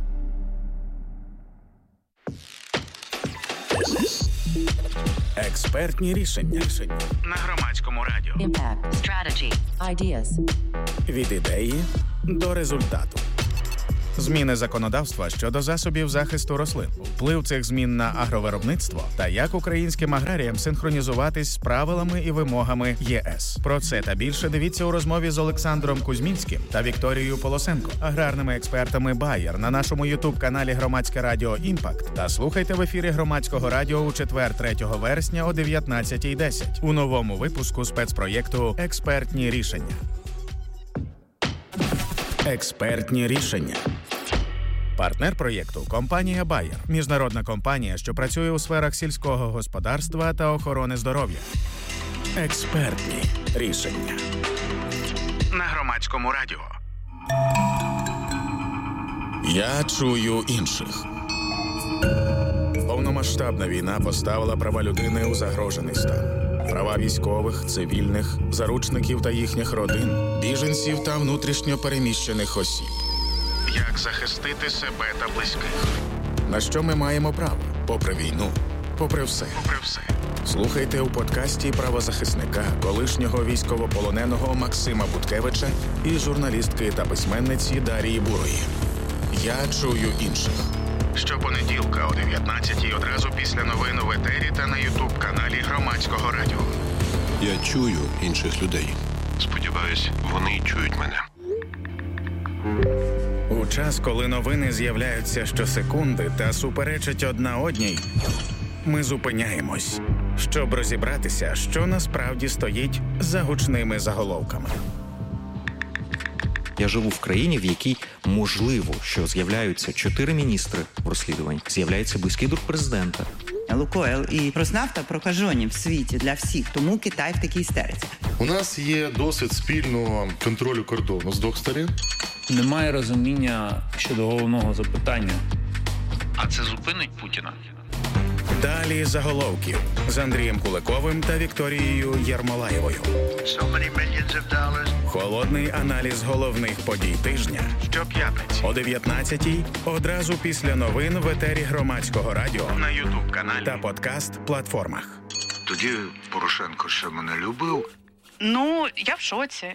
[SPEAKER 3] Експертні рішення на Громадському радіо.
[SPEAKER 11] Impact, strategy, ideas.
[SPEAKER 3] Від ідеї до результату. Зміни законодавства щодо засобів захисту рослин, вплив цих змін на агровиробництво та як українським аграріям синхронізуватись з правилами і вимогами ЄС. Про це та більше дивіться у розмові з Олександром Кузьмінським та Вікторією Полосенко, аграрними експертами Bayer на нашому ютуб-каналі Громадське радіо «Імпакт» та слухайте в ефірі Громадського радіо у четвер 3 вересня о 19:10 у новому випуску спецпроєкту «Експертні рішення». Експертні рішення. Партнер проєкту – компанія Bayer. Міжнародна компанія, що працює у сферах сільського господарства та охорони здоров'я. Експертні рішення. На Громадському радіо. Я чую інших. Повномасштабна війна поставила права людини у загрожений стан.
[SPEAKER 1] права військових, цивільних, заручників та їхніх родин, біженців та внутрішньо переміщених осіб. Як захистити себе та близьких? На що ми маємо право? Попри війну, попри все. Слухайте у подкасті правозахисника, колишнього військовополоненого Максима Буткевича і журналістки та письменниці Дарії Бурої. «Я чую інших». Щопонеділка о 19-й одразу після новин в етері та на ютуб-каналі Громадського радіо.
[SPEAKER 12] Я чую інших людей.
[SPEAKER 13] Сподіваюсь, вони чують мене.
[SPEAKER 1] У час, коли новини з'являються щосекунди та суперечать одна одній, ми зупиняємось, щоб розібратися, що насправді стоїть за гучними заголовками.
[SPEAKER 14] Я живу в країні, в якій можливо, що з'являються 4 міністри в розслідуванні, з'являється близький друг президента.
[SPEAKER 15] Лукойл і Роснафта прокажені в світі для всіх, тому Китай в такій істериці.
[SPEAKER 16] У нас є досвід спільного контролю кордону з двох сторін.
[SPEAKER 17] Немає розуміння щодо головного запитання.
[SPEAKER 13] А це зупинить Путіна?
[SPEAKER 1] Далі заголовків з Андрієм Куликовим та Вікторією Єрмолаєвою. Холодний аналіз головних подій тижня щоп'ятниці о 19-й, одразу після новин в етері Громадського радіо, на ютуб-каналі та подкаст-платформах.
[SPEAKER 8] Тоді Порошенко ще мене любив.
[SPEAKER 18] Ну, я в шоці.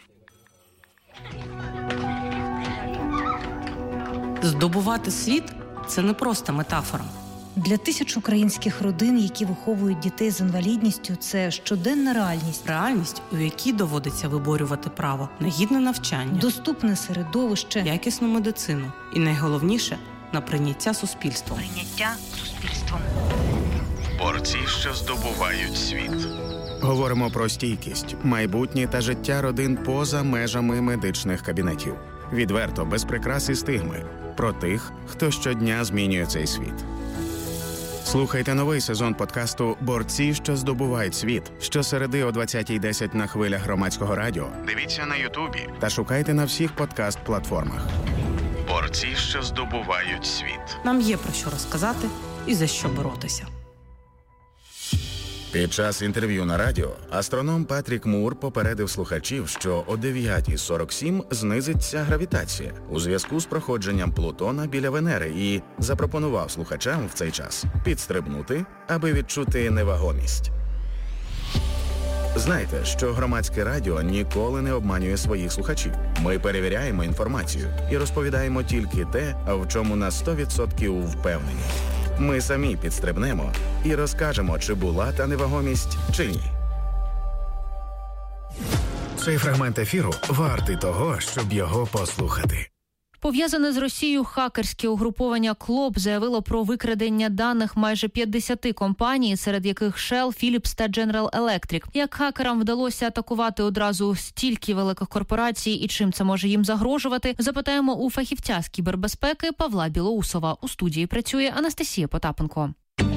[SPEAKER 19] Здобувати світ – це не просто метафора.
[SPEAKER 20] Для тисяч українських родин, які виховують дітей з інвалідністю, це щоденна реальність.
[SPEAKER 19] Реальність, у якій доводиться виборювати право на гідне навчання,
[SPEAKER 20] доступне середовище,
[SPEAKER 19] якісну медицину і, найголовніше, на прийняття суспільством.
[SPEAKER 1] Борці, що здобувають світ. Говоримо про стійкість, майбутнє та життя родин поза межами медичних кабінетів. Відверто, без прикрас і стигми. Про тих, хто щодня змінює цей світ. Слухайте новий сезон подкасту «Борці, що здобувають світ» щосереди о 20:10 на хвилях Громадського радіо. Дивіться на Ютубі та шукайте на всіх подкаст-платформах. Борці, що здобувають світ.
[SPEAKER 19] Нам є про що розказати і за що боротися.
[SPEAKER 1] Під час інтерв'ю на радіо астроном Патрік Мур попередив слухачів, що о 9:47 знизиться гравітація у зв'язку з проходженням Плутона біля Венери і запропонував слухачам в цей час підстрибнути, аби відчути невагомість. Знайте, що Громадське радіо ніколи не обманює своїх слухачів. Ми перевіряємо інформацію і розповідаємо тільки те, в чому на 100% впевнені. Ми самі підстрибнемо і розкажемо, чи була та невагомість, чи ні. Цей фрагмент ефіру вартий того, щоб його послухати.
[SPEAKER 21] Пов'язане з Росією хакерське угруповання КЛОП заявило про викрадення даних майже 50 компаній, серед яких Shell, Philips та General Electric. Як хакерам вдалося атакувати одразу стільки великих корпорацій і чим це може їм загрожувати, запитаємо у фахівця з кібербезпеки Павла Білоусова. У студії працює Анастасія Потапенко.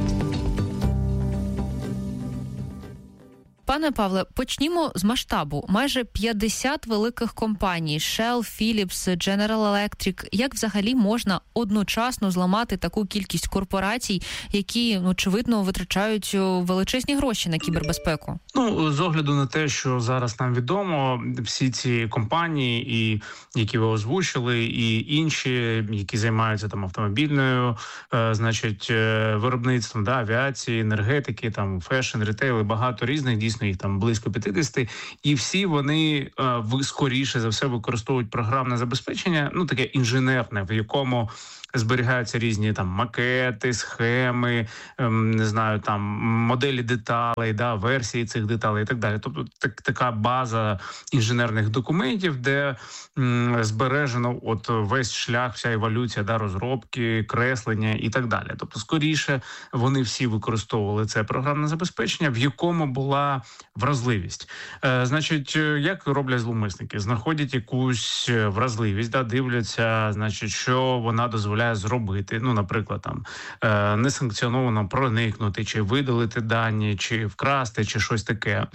[SPEAKER 21] Пане Павле, почнімо з масштабу. Майже 50 великих компаній – Shell, Philips, General Electric. Як взагалі можна одночасно зламати таку кількість корпорацій, які, очевидно, витрачають величезні гроші на кібербезпеку?
[SPEAKER 17] З огляду на те, що зараз нам відомо, всі ці компанії, і які ви озвучили, і інші, які займаються там автомобільною, виробництвом, авіації, енергетики, там фешн, ритейл, багато різних, дійсно їх там близько 50, і всі вони скоріше за все використовують програмне забезпечення, таке інженерне, в якому зберігаються різні там макети, схеми, моделі деталей, версії цих деталей і так далі. Тобто така база інженерних документів, де збережено весь шлях, вся еволюція розробки, креслення і так далі. Тобто скоріше вони всі використовували це програмне забезпечення, в якому була вразливість. Як роблять зловмисники? Знаходять якусь вразливість, дивляться, що вона дозволяє зробити, наприклад, несанкціоновано проникнути, чи видалити дані, чи вкрасти, чи щось таке.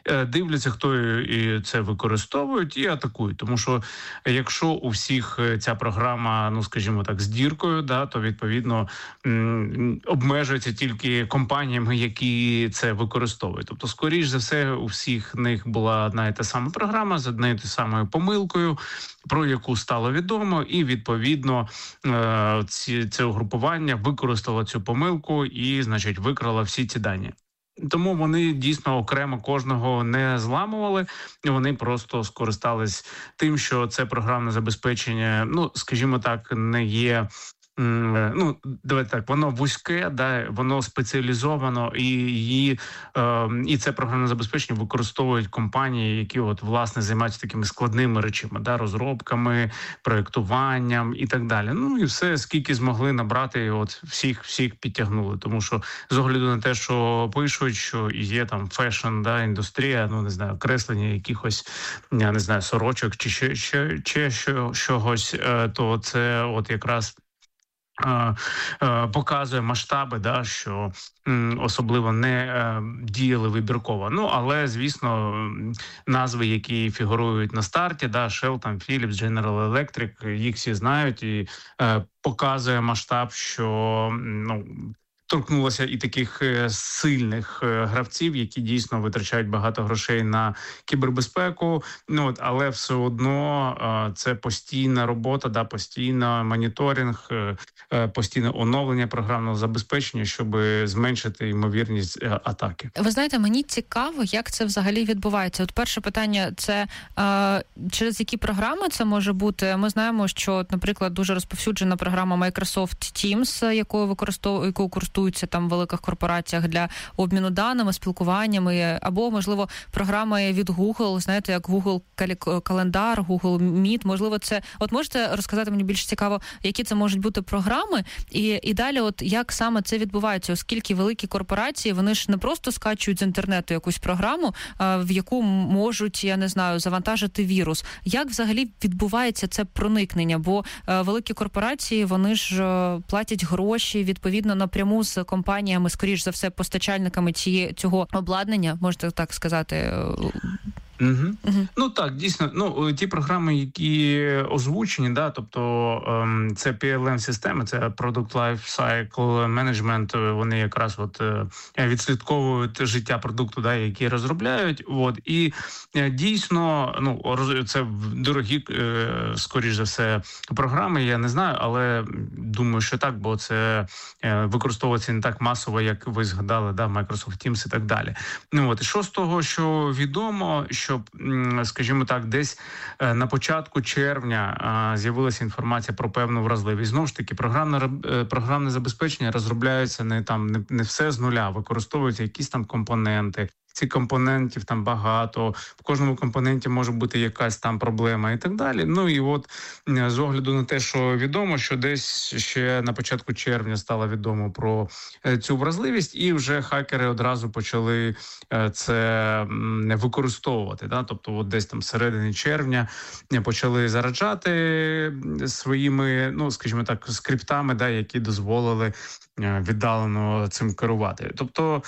[SPEAKER 17] дивляться, хто і це використовують, і атакують. Тому що якщо у всіх ця програма, ну скажімо так, з діркою, да, то відповідно обмежується тільки компаніями, які це використовують. Тобто, скоріш за все, у всіх них була одна і та сама програма з однією та самою помилкою, про яку стало відомо, і відповідно це угрупування використало цю помилку і, значить, викрало всі ці дані. Тому вони дійсно окремо кожного не зламували, вони просто скористались тим, що це програмне забезпечення, ну, скажімо так, не є... Ну, давайте так, воно вузьке, да, воно спеціалізовано, і це програмне забезпечення використовують компанії, які от власне займаються такими складними речами, да, розробками, проєктуванням і так далі. Ну і все, скільки змогли набрати, от всіх підтягнули. Тому що з огляду на те, що пишуть, що є там фешн, да, індустрія, ну не знаю, креслення якихось, я не знаю, сорочок чи ще чогось, то це от якраз показує масштаби, да, що особливо не діяли вибірково. Ну, але, звісно, назви, які фігурують на старті, да, Shell, там, Philips, General Electric, їх всі знають, і показує масштаб, що, ну, торкнулося і таких сильних гравців, які дійсно витрачають багато грошей на кібербезпеку. Ну, от, але все одно це постійна робота, да, постійно моніторинг, постійне оновлення програмного забезпечення, щоб зменшити ймовірність атаки.
[SPEAKER 21] Ви знаєте, мені цікаво, як це взагалі відбувається. От перше питання – це через які програми це може бути? Ми знаємо, що, наприклад, дуже розповсюджена програма Microsoft Teams, якою користуються там в великих корпораціях для обміну даними, спілкуваннями, або, можливо, програми від Google, знаєте, як Google Календар, Google Meet, можливо, це... От можете розказати мені більш цікаво, які це можуть бути програми, і далі, от як саме це відбувається, оскільки великі корпорації, вони ж не просто скачують з інтернету якусь програму, в яку можуть, я не знаю, завантажити вірус. Як взагалі відбувається це проникнення? Бо великі корпорації, вони ж платять гроші, відповідно, напряму з компаніями, скоріш за все, постачальниками цього обладнання, можете так сказати. Ну так, дійсно, ну ті програми, які озвучені, да, тобто це PLM-системи, це Product Life Cycle Management, вони якраз от відслідковують життя продукту, да, які розробляють, от, і дійсно, ну, це дорогі, скоріш за все, програми, я не знаю, але думаю, що так, бо це використовується не так масово, як ви згадали, да, Microsoft Teams і так далі. Ну, от, і що з того, що відомо, що, скажімо так, десь на початку червня з'явилася інформація про певну вразливість. Знову ж таки, програмне забезпечення розробляється не все з нуля, використовуються якісь там компоненти. Цих компонентів там багато, в кожному компоненті може бути якась там проблема і так далі. Ну і от з огляду на те, що відомо, що десь ще на початку червня стало відомо про цю вразливість, і вже хакери одразу почали це використовувати. Да? Тобто от десь там всередині червня почали зараджати своїми, ну скажімо так, скриптами, да, які дозволили віддалено цим керувати. Тобто,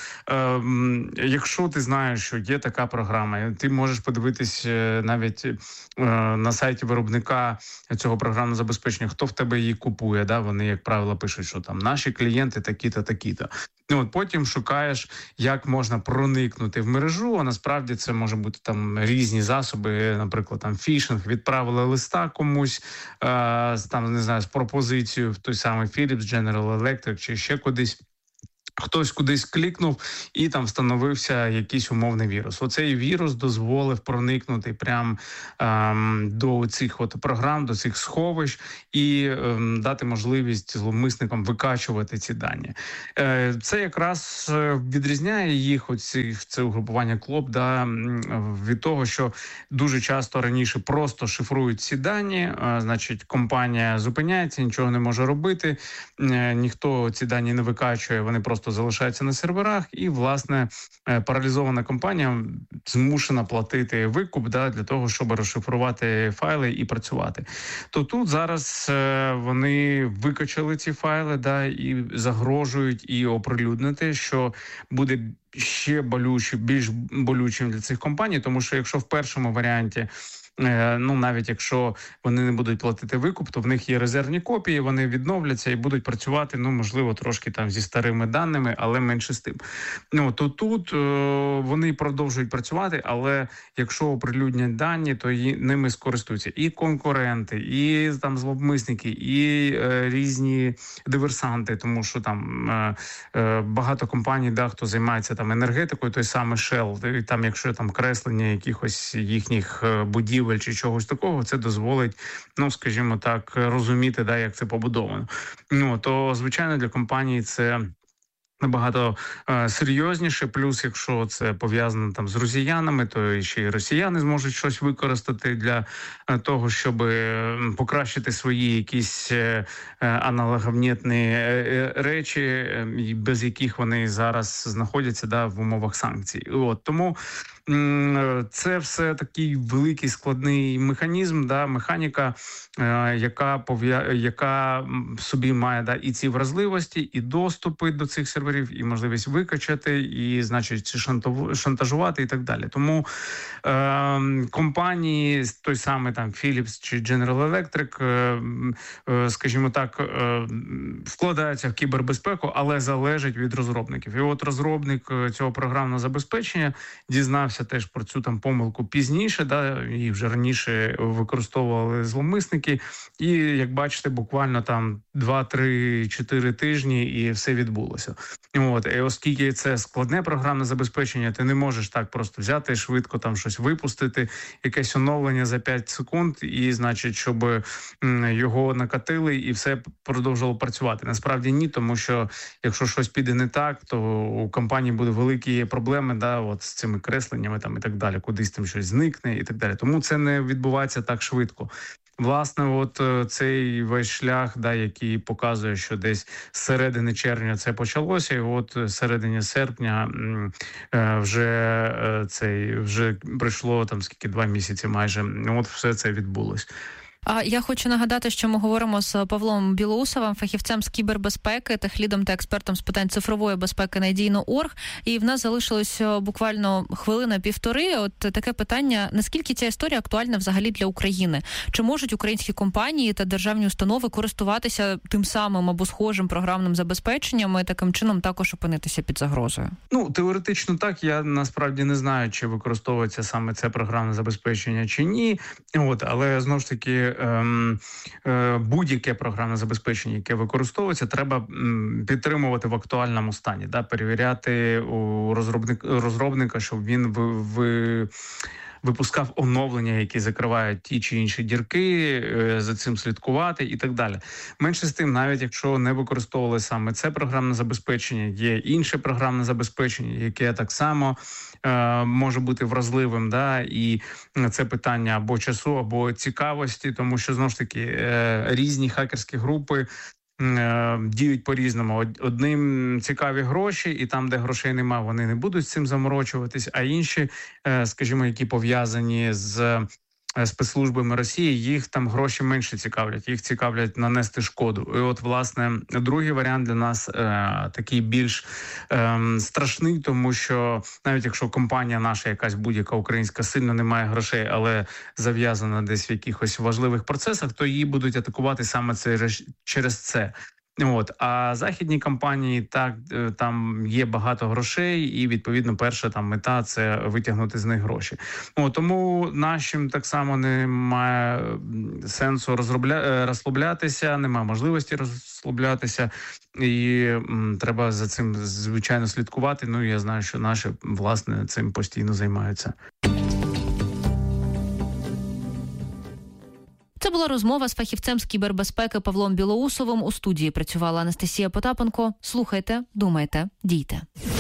[SPEAKER 21] якщо ти знаєш, що є така програма, ти можеш подивитись навіть на сайті виробника цього програмного забезпечення, хто в тебе її купує, да? Вони, як правило, пишуть, що там наші клієнти такі-то, такі-то. Ну, от потім шукаєш, як можна проникнути в мережу, а насправді це може бути там різні засоби, наприклад, там фішинг, відправили листа комусь, там, не знаю, з пропозицією в той самий Philips, General Electric чи ще кудись. Хтось кудись клікнув і там встановився якийсь умовний вірус. Оцей вірус дозволив проникнути прямо до цих от програм, до цих сховищ і дати можливість зловмисникам викачувати ці дані. Це якраз відрізняє їх, це угрупування КЛОП, да, від того, що дуже часто раніше просто шифрують ці дані, значить компанія зупиняється, нічого не може робити, ніхто ці дані не викачує, вони просто
[SPEAKER 17] просто залишаються на серверах, і, власне, паралізована компанія змушена платити викуп, да, для того, щоб розшифрувати файли і працювати. То тут зараз вони викачали ці файли, да, і загрожують і оприлюднити, що буде ще більш болючим для цих компаній, тому що якщо в першому варіанті, ну, навіть якщо вони не будуть платити викуп, то в них є резервні копії, вони відновляться і будуть працювати, ну, можливо, трошки там зі старими даними, але менше з тим. Ну, то тут вони продовжують працювати, але якщо оприлюднять дані, то ними скористуються і конкуренти, і там зловмисники, і різні диверсанти, тому що там багато компаній, да, хто займається там енергетикою, той самий Shell, і там, якщо там креслення якихось їхніх будівель чи чогось такого, це дозволить, ну, скажімо так, розуміти, да, як це побудовано. Ну, то, звичайно, для компанії це набагато серйозніше, плюс, якщо це пов'язано там з росіянами, то ще й росіяни зможуть щось використати для того, щоб покращити свої якісь аналоговнітні речі, без яких вони зараз знаходяться, да, в умовах санкцій. От, тому це все такий великий складний механізм, да, механіка, яка в собі має, да, і ці вразливості, і доступи до цих серверів, і можливість викачати, і, значить, шантажувати і так далі. Тому компанії, той самий там Philips чи General Electric, скажімо так, вкладаються в кібербезпеку, але залежать від розробників. І от розробник цього програмного забезпечення дізнався теж про цю там помилку пізніше, да, і вже раніше використовували зловмисники, і, як бачите, буквально там 2-3-4 тижні і все відбулося. От, і оскільки це складне програмне забезпечення, ти не можеш так просто взяти швидко там щось випустити, якесь оновлення за 5 секунд, і, значить, щоб його накатили і все продовжувало працювати. Насправді ні, тому що якщо щось піде не так, то у компанії буде великі проблеми, да, от з цими кресленнями там і так далі, кудись там щось зникне і так далі. Тому це не відбувається так швидко. Власне, от цей весь шлях, да, який показує, що десь з середини червня це почалося, і от з середини серпня вже пройшло там скільки 2 місяці майже. От все це відбулось.
[SPEAKER 21] Я хочу нагадати, що ми говоримо з Павлом Білоусовим, фахівцем з кібербезпеки, техлідом та експертом з питань цифрової безпеки Надійно.орг. І в нас залишилось буквально хвилина-півтори. От таке питання: наскільки ця історія актуальна взагалі для України? Чи можуть українські компанії та державні установи користуватися тим самим або схожим програмним забезпеченням і таким чином також опинитися під загрозою?
[SPEAKER 17] Ну, теоретично так. Я насправді не знаю, чи використовується саме це програмне забезпечення чи ні. От, але знову ж таки, будь-яке програмне забезпечення, яке використовується, треба підтримувати в актуальному стані, да, перевіряти у розробника, щоб він випускав оновлення, які закривають ті чи інші дірки, за цим слідкувати і так далі. Менше з тим, навіть якщо не використовували саме це програмне забезпечення, є інше програмне забезпечення, яке так само може бути вразливим, да, і це питання або часу, або цікавості, тому що, знову ж таки, різні хакерські групи діють по-різному. Одним цікаві гроші, і там, де грошей нема, вони не будуть з цим заморочуватись, а інші, скажімо, які пов'язані з спецслужбами Росії, їх там гроші менше цікавлять, їх цікавлять нанести шкоду. І от, власне, другий варіант для нас такий більш страшний, тому що навіть якщо компанія наша, якась будь-яка українська, сильно не має грошей, але зав'язана десь в якихось важливих процесах, то її будуть атакувати саме через це. От, а західні компанії, так, там є багато грошей, і відповідно перша там мета – це витягнути з них гроші. От, тому нашим так само немає сенсу розслаблятися, немає можливості розслаблятися, і треба за цим звичайно слідкувати. Ну, я знаю, що наші, власне, цим постійно займаються.
[SPEAKER 21] Це була розмова з фахівцем з кібербезпеки Павлом Білоусовим. У студії працювала Анастасія Потапенко. Слухайте, думайте, дійте.